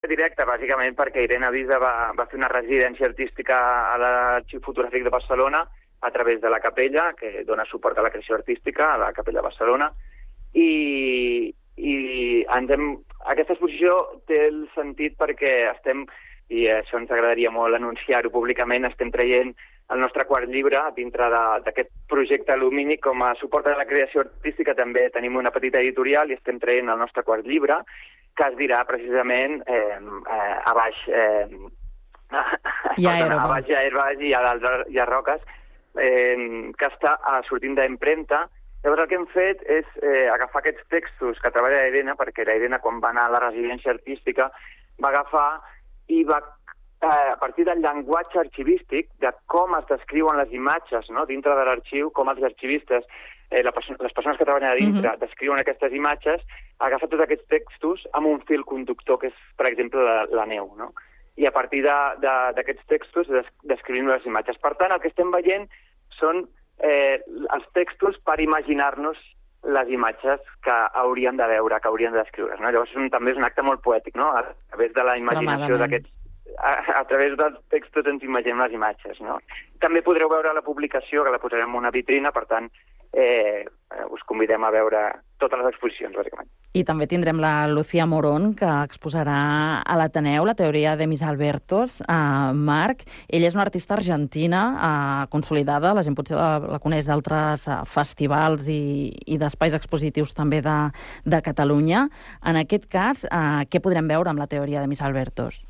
directe, bàsicament perquè Irene Avisa va fer una residència artística a l'Arxiu Fotogràfic de Barcelona a través de la Capella, que dona suport a la creació artística, a la Capella de Barcelona, i aquesta exposició té el sentit perquè estem, i això ens agradaria molt anunciar-ho públicament, estem traient el nostre quart llibre dintre d'aquest projecte Lumínic com a suport a la creació artística. També tenim una petita editorial i estem traient el nostre quart llibre, que es dirà precisament a baix hi ha herbes i a dalt hi ha roques, que està sortint d'impremta. Llavors el que hem fet és agafar aquests textos que treballa Irene, perquè la Irene, quan va anar a la residència artística, va agafar i va, a partir del llenguatge arxivístic, de com es descriuen les imatges, no?, dintre de l'arxiu, com els arxivistes, les persones que treballen a dintre, descriuen aquestes imatges, agafa tots aquests textos amb un fil conductor, que és, per exemple, la neu, no? I a partir d'aquests textos descrivim les imatges. Per tant, el que estem veient són els textos per imaginar-nos les imatges que hauríem de veure, que hauríem de descriure, no? Llavors també és un acte molt poètic, no? A través de la imaginació d'aquests, a través dels textos ens imaginem les imatges, no? També podreu veure la publicació, que la posarem en una vitrina, per tant, us convidem a veure totes les exposicions, bàsicament. I també tindrem la Lucía Morón, que exposarà a l'Ateneu la teoria de mis Albertos. Marc, ella és una artista argentina consolidada, la gent potser la coneix d'altres festivals i d'espais expositius també de Catalunya. En aquest cas, què podrem veure amb la teoria de mis Albertos?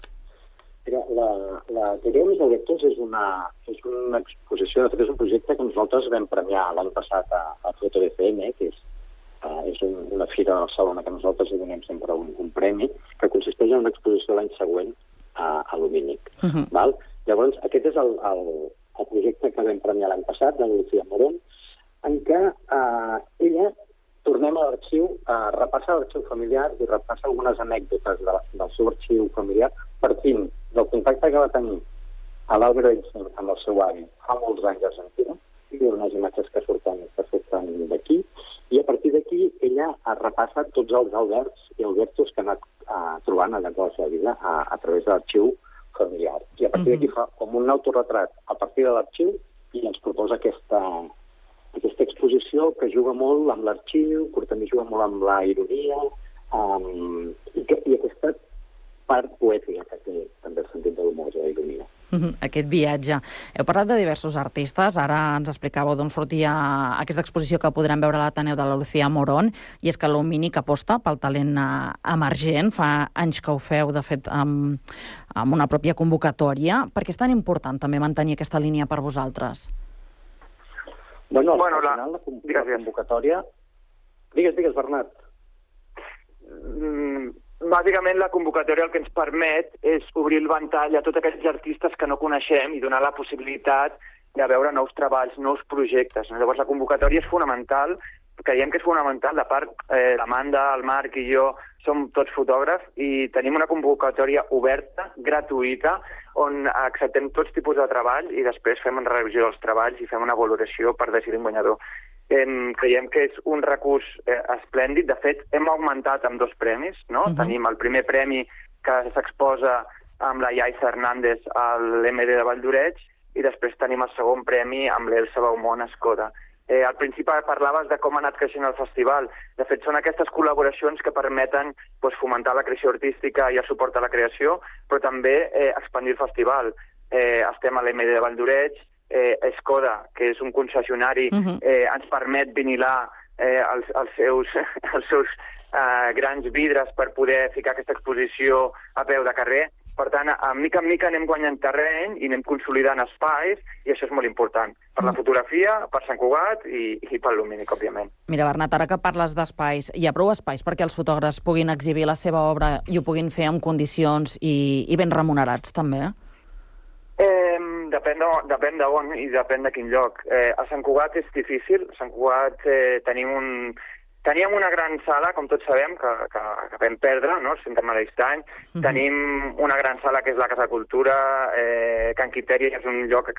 La teoria de mis Albertos és una exposició, de fet és un projecte que nosaltres vam premiar l'any passat a Foto BCN, que és una fira de Barcelona que nosaltres hi donem sempre un premi, que consisteix en una exposició l'any següent a Lumínic. Val? Llavors, aquest és el projecte que vam premiar l'any passat, de Lucía Morón, en què ella tornem a l'arxiu, repassa l'arxiu familiar i repassa algunes anècdotes del seu arxiu familiar, partint del contacte que va tenir a l'Albert Einstein amb el seu avi fa molts anys a Argentina, i unes imatges que surten d'aquí, i a partir d'aquí ella repassa tots els Alberts i Albertos que ha anat trobant al llarg de la seva vida a través de l'arxiu familiar. I a partir d'aquí fa com un autoretrat a partir de l'arxiu i ens proposa aquesta exposició que juga molt amb l'arxiu, però també juga molt amb la ironia, i aquesta part poètica que té també el sentit de l'humor i la ironia. Aquest viatge. Heu parlat de diversos artistes, ara ens explicàveu d'on sortia aquesta exposició que podrem veure a l'Ateneu de la Lucía Morón, i és que Lumínic aposta pel talent emergent. Fa anys que ho feu, de fet, amb una pròpia convocatòria. Per què és tan important també mantenir aquesta línia per vosaltres? Bueno, al final la convocatòria... Digues, Bernat. Bàsicament, la convocatòria el que ens permet és obrir el ventall a tots aquells artistes que no coneixem i donar la possibilitat de veure nous treballs, nous projectes. Llavors, la convocatòria és fonamental, creiem que és fonamental. De part, l'Amanda, el Marc i jo som tots fotògrafs i tenim una convocatòria oberta, gratuïta, on acceptem tots tipus de treball i després fem una revisió dels treballs i fem una valoració per decidir un guanyador. Creiem que és un recurs esplèndid. De fet, hem augmentat amb 2 premis, no? Tenim el primer premi que s'exposa amb la Yaiza Hernández a l'MD de Valldoreix i després tenim el segon premi amb l'Elsa Baumont a Escoda. Al principi parlaves de com ha anat creixent el festival. De fet, són aquestes col·laboracions que permeten fomentar la creació artística i el suport a la creació, però també expandir el festival. Estem a l'MD de Valldoreix, Escoda, que és un concessionari, ens permet vinilar els seus grans vidres per poder ficar aquesta exposició a peu de carrer. Per tant, mica en mica anem guanyant terreny i anem consolidant espais, i això és molt important. Per la fotografia, per Sant Cugat i per Lumínic, òbviament. Mira, Bernat, ara que parles d'espais, hi ha prou espais perquè els fotògrafs puguin exhibir la seva obra i ho puguin fer amb condicions i ben remunerats, també? Depèn d'on i depèn de quin lloc. A Sant Cugat és difícil. A Sant Cugat teníem una gran sala, com tots sabem, que vam perdre, no? El Centre Maristany. Tenim una gran sala que és la Casa de Cultura. Can Quitèria és un lloc,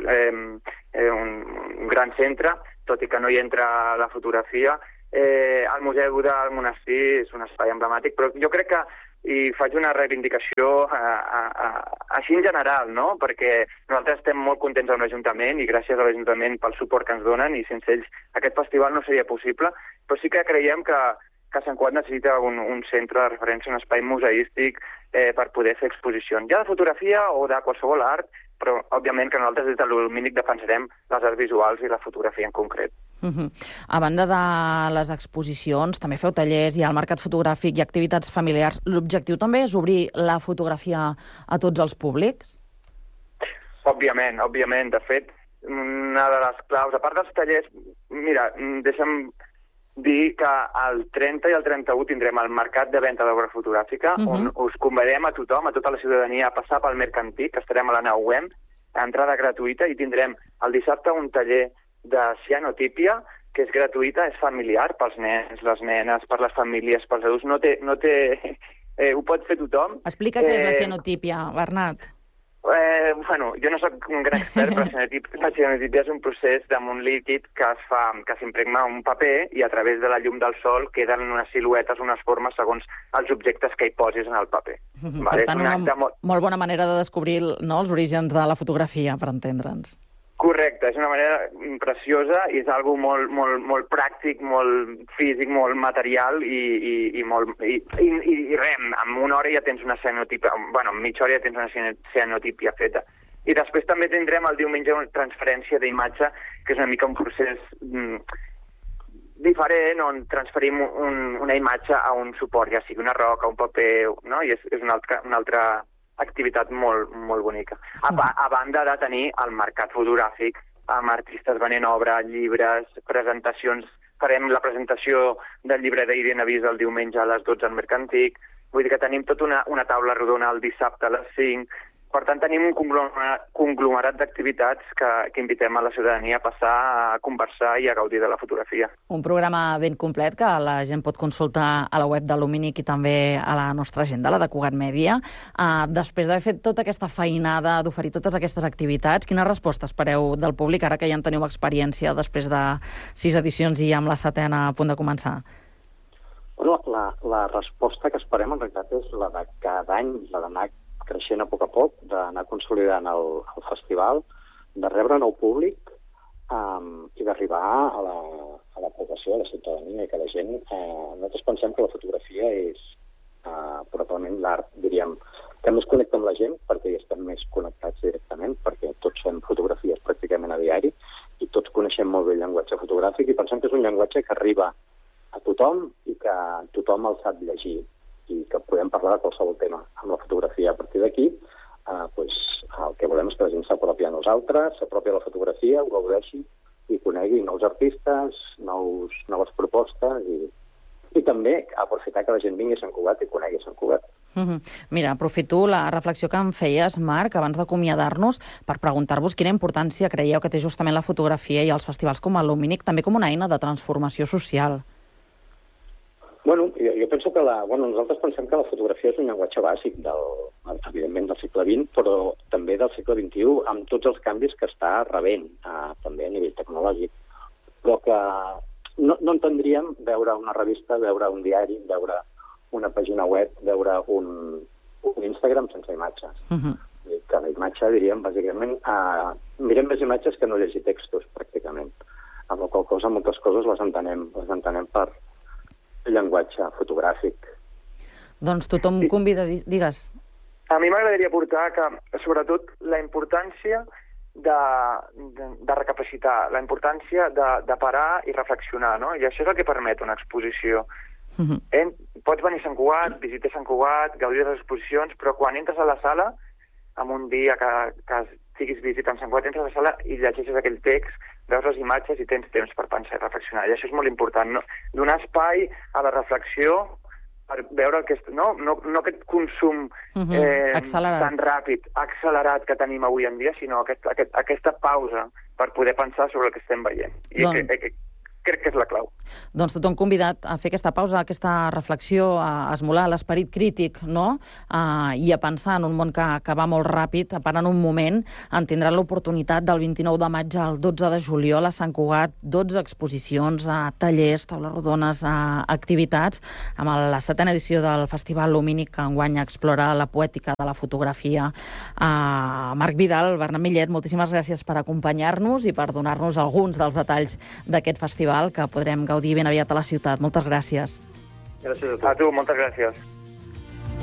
un gran centre, tot i que no hi entra la fotografia. El Museu del Monestir és un espai emblemàtic, però jo crec que i faig una reivindicació així en general, no? Perquè nosaltres estem molt contents amb l'Ajuntament i gràcies a l'Ajuntament pel suport que ens donen, i sense ells aquest festival no seria possible, però sí que creiem que Sant Cugat necessita un centre de referència, un espai museístic per poder fer exposicions, ja de fotografia o de qualsevol art, però òbviament que nosaltres des de l'Ulminic defensarem les arts visuals i la fotografia en concret. A banda de les exposicions, també feu tallers, hi ha el mercat fotogràfic i activitats familiars. L'objectiu també és obrir la fotografia a tots els públics? Òbviament. De fet, una de les claus, a part dels tallers, mira, deixa'm dir que el 30 i el 31 tindrem el mercat de venda d'obra fotogràfica, on us convidem a tothom, a tota la ciutadania, a passar pel Mercantic, que estarem a la nau UEM, a entrada gratuïta, i tindrem el dissabte un taller de cianotípia, que és gratuïta, és familiar pels nens, les nenes, per les famílies, pels adults, no té ho pot fer tothom. Explica què és la cianotípia, Bernat. Bueno, jo no soc un gran expert, però la cianotípia és un procés damunt líquid que s'impregna un paper i a través de la llum del sol queden unes siluetes, unes formes segons els objectes que hi posis en el paper. Per tant, una molt bona manera de descobrir els orígens de la fotografia, per entendre'ns. Correcte, és una manera preciosa i és algo molt pràctic, molt físic, molt material i en una hora ja tens una cianotípia, bueno, en mitja hora ja tens una cianotípia feta. I després també tindrem el diumenge una transferència d'imatge, que és una mica un procés diferent, on transferim una imatge a un suport, ja sigui una roca, un paper, no? I és una altra activitat molt bonica. A banda de tenir el mercat fotogràfic amb artistes venent obra, llibres, presentacions. Farem la presentació del llibre d'Irene Avís el diumenge a les 12 al Mercantic. Vull dir que tenim tota una taula rodona el dissabte a les 5. Per tant, tenim un conglomerat d'activitats que invitem a la ciutadania a passar a conversar i a gaudir de la fotografia. Un programa ben complet que la gent pot consultar a la web de l'Ulminic i també a la nostra agenda, la de Cugat Mèdia. Després d'haver fet tota aquesta feinada d'oferir totes aquestes activitats, quina resposta espereu del públic, ara que ja en teniu experiència després de 6 edicions i amb la 7ª a punt de començar? Bueno, la resposta que esperem en realitat és la de cada any, la d'anar creixent a poc, d'anar consolidant el festival, de rebre nou públic i d'arribar a la població, a la ciutadania, i que la gent... nosaltres pensem que la fotografia és probablement l'art, diríem, que més connecta amb la gent, perquè hi estem més connectats directament, perquè tots fem fotografies pràcticament a diari i tots coneixem molt bé el llenguatge fotogràfic i pensem que és un llenguatge que arriba a tothom i que tothom el sap llegir i que podem parlar de qualsevol tema amb la fotografia. A partir d'aquí, el que volem és que la gent s'apropi a nosaltres, s'apropi a la fotografia, ho gaudeixi i conegui nous artistes, noves propostes i també aprofitar que la gent vingui a Sant Cugat i conegui Sant Cugat. Mira, aprofito la reflexió que em feies, Marc, abans d'acomiadar-nos, per preguntar-vos quina importància creieu que té justament la fotografia i els festivals com l'Ulminic, també com una eina de transformació social. Bueno, jo penso que nosaltres pensem que la fotografia és un llenguatge bàsic, evidentment, del segle XX, però també del segle XXI, amb tots els canvis que està rebent, també a nivell tecnològic. Però que no entendríem veure una revista, veure un diari, veure una pàgina web, veure un Instagram sense imatges. Que la imatge, diríem, bàsicament, mirem més imatges que no llegir textos, pràcticament. Amb la qual cosa, moltes coses les entenem per llenguatge fotogràfic. Doncs tothom convida, digues. A mi m'agradaria aportar que, sobretot, la importància de recapacitar, la importància de parar i reflexionar, no? I això és el que permet una exposició. Pots venir a Sant Cugat, visitar Sant Cugat, gaudir de les exposicions, però quan entres a la sala, en un dia que siguis visitant Sant Cugat, entres a la sala i llegeixes aquell text, veus les imatges i tens temps per pensar i reflexionar. I això és molt important, no? Donar espai a la reflexió per veure no aquest consum tan ràpid, accelerat que tenim avui en dia, sinó aquesta pausa per poder pensar sobre el que estem veient. I crec que és la clau. Doncs tothom convidat a fer aquesta pausa, aquesta reflexió, a esmolar l'esperit crític, no? I a pensar en un món que va molt ràpid, a parar en un moment, en tindran l'oportunitat del 29 de maig al 12 de juliol a Sant Cugat, 12 exposicions, tallers, taules rodones, activitats, amb la 7ª edició del Festival Lumínic, que enguany explora la poètica de la fotografia. Marc Vidal, Bernat Millet, moltíssimes gràcies per acompanyar-nos i per donar-nos alguns dels detalls d'aquest festival que podrem gaudir ben aviat a la ciutat. Moltes gràcies. Gràcies a tu. A tu, moltes gràcies.